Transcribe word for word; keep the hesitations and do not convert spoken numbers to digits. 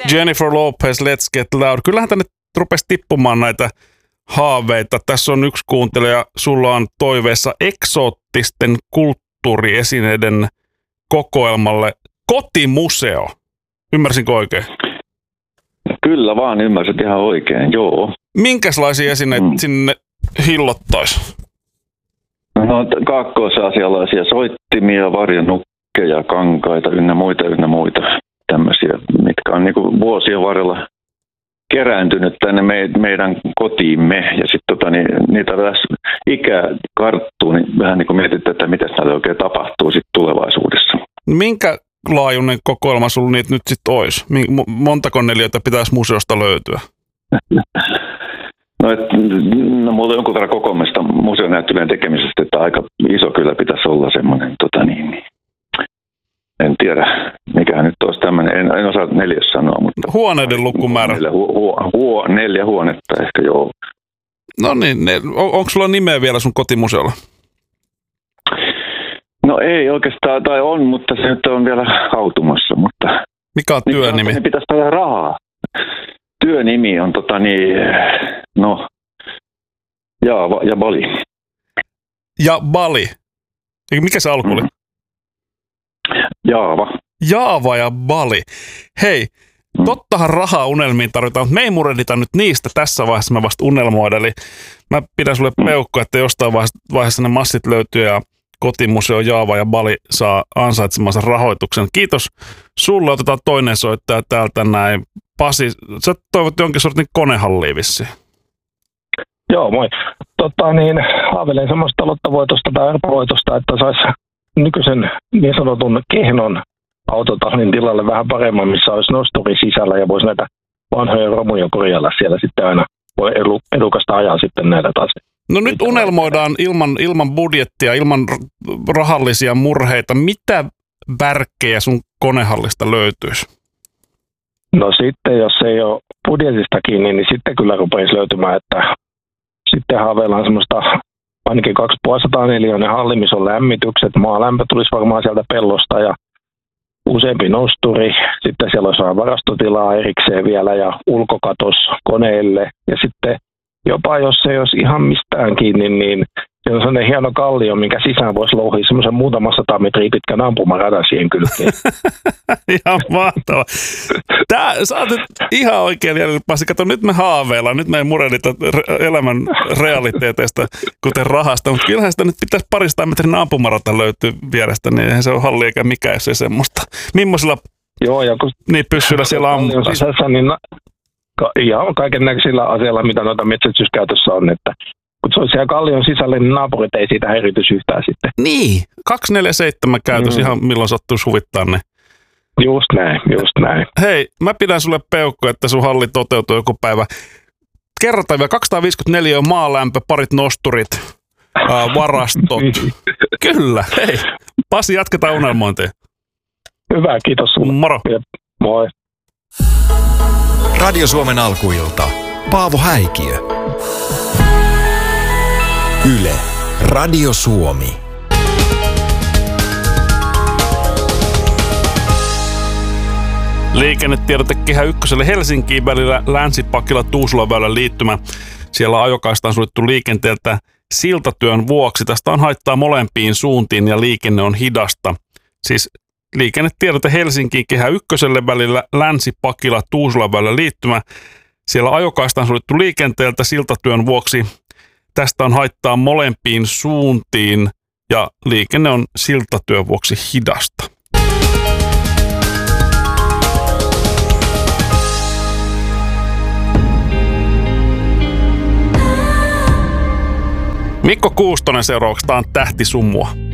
Jennifer Lopez, Let's Get Loud. Kyllähän tänne rupesi tippumaan näitä haaveita. Tässä on yksi kuuntelija, sulla on toiveessa eksoottisten kulttuuriesineiden kokoelmalle kotimuseo. Ymmärsinkö oikein? Kyllä vaan, ymmärsit ihan oikein, joo. Minkälaisia esineitä mm. sinne hillottaisi? No kaakkois-aasialaisia soittimia, varjonukkeja, kankaita ynnä muita ynnä muita tämmöisiä, mitkä on niinku vuosien varrella kerääntynyt tänne me, meidän kotiimme. Ja sitten tota, niin, niitä tässä ikä karttuu, niin vähän niin kuin mietitään, että mitä näitä oikein tapahtuu sit tulevaisuudessa. Minkä laajuinen kokoelma sulla niitä nyt sitten olisi? Montako neliötä pitäisi museosta löytyä? No, et, no mulla on jonkun verran kokoamista museonäyttelyjen tekemisestä, että aika iso kyllä pitäisi olla semmoinen, tota niin, niin, en tiedä, mikähän nyt olisi tämmöinen, en, en osaa neljäs sanoa, mutta... Huoneiden lukumäärä? Neljä, hu, hu, hu, neljä huonetta ehkä, joo. No niin, ne, on, onko sulla nimeä vielä sun kotimuseolla? No ei oikeastaan, tai on, mutta se nyt on vielä hautumassa, mutta... Mikä on työnimi? Niin pitäisi saada rahaa. Työnimi on tota niin, no, Jaava ja Bali. Ja Bali. Mikä se alku oli? Mm. Jaava. Jaava ja Bali. Hei, mm. tottahan rahaa unelmiin tarvitaan, mutta me ei murehdita nyt niistä tässä vaiheessa, mä vasta unelmoida. Eli mä pidän sulle peukkoa, että jostain vaiheessa ne massit löytyy ja kotimuseo Jaava ja Bali saa ansaitsemansa rahoituksen. Kiitos sulle, otetaan toinen soittaja täältä näin. Pasi, sä toivot jonkin sortin konehalliin vissiin. Joo, moi. Tota niin, haaveilen semmoista lottavoitosta tai arpavoitosta, että saisi nykyisen niin sanotun kehnon autotallin tilalle vähän paremman, missä olisi nosturi sisällä ja voisi näitä vanhoja romuja korjalla siellä sitten aina. Voi edukasta ajaa sitten näitä taas. No nyt unelmoidaan ilman, ilman budjettia, ilman rahallisia murheita. Mitä värkkejä sun konehallista löytyisi? No sitten, jos ei ole budjetista kiinni, niin sitten kyllä rupeisi löytymään, että sitten haaveillaan semmoista ainakin kaksisataaviisikymmentä neliöinen halli, missä on lämmitykset. Maalämpö tulisi varmaan sieltä pellosta ja useampi nosturi. Sitten siellä olisi varastotilaa erikseen vielä ja ulkokatos koneille. Ja sitten jopa jos ei olisi ihan mistään kiinni, niin se on sellainen hieno kallio, minkä sisään voisi louhia semmoisen muutama sata metriä pitkän ampumaradan siihen kylkeen. Ihan mahtava. Tää, sä oot ihan oikein vielä, Pasi. Kato, nyt me haaveillaan, nyt me ei murehdita elämän realiteeteista, kuten rahasta, mutta kyllähän sitä nyt pitäisi parista metrin ampumarata löytyy vierestä, niin eihän se ole halli eikä mikään, jos ei semmoista. Millaisilla Joo, ja kun niin pyssyillä siellä ammutaan? Sisässä, niin ihan kaiken näköisillä aseilla, mitä noita metsästyskäytössä on, että kun se on siellä kallion sisällä, niin naapurit ei siitä häirityisi yhtään sitten. Niin, kaksisataaneljäkymmentäseitsemän käytös mm. ihan milloin sattuu suvittaa ne. Just näin, just näin. Hei, mä pidän sulle peukku, että sun halli toteutuu joku päivä. Kerrotaan vielä kaksisataaviisikymmentäneljä on maalämpö, parit nosturit, ää, varastot. Kyllä, hei. Pasi, jatketaan unelmointia. Hyvä, kiitos sulle. Moro. Ja, moi. Radio Suomen alkuilta. Paavo Häikiö. Yle. Radio Suomi. Liikennetiedote Kehä Ykköselle Helsinkiin välillä Länsi-Pakkila Tuusulan väylän liittymä. Siellä ajokaista on suljettu liikenteeltä siltatyön vuoksi. Tästä on haittaa molempiin suuntiin ja liikenne on hidasta. Siis liikennetiedote Helsinkiin Kehä Ykköselle välillä Länsi-Pakkila Tuusulan väylän liittymä. Siellä ajokaista on suljettu liikenteeltä siltatyön vuoksi. Tästä on haittaa molempiin suuntiin ja liikenne on siltatyön vuoksi hidasta. Mikko Kuustonen seuraavaksi, tämä on Tähti Sumua.